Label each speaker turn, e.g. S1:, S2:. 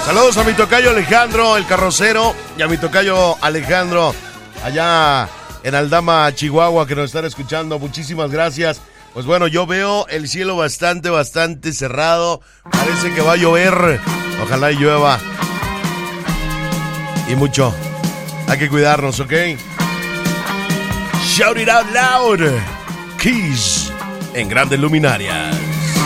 S1: Saludos a mi tocayo Alejandro, el carrocero, y a mi tocayo Alejandro, allá en Aldama, Chihuahua, que nos están escuchando. Muchísimas gracias. Pues bueno, yo veo el cielo bastante cerrado. Parece que va a llover. Ojalá y llueva. Y mucho. Hay que cuidarnos, ¿ok? Shout it out loud. Kiss en Grandes Luminarias.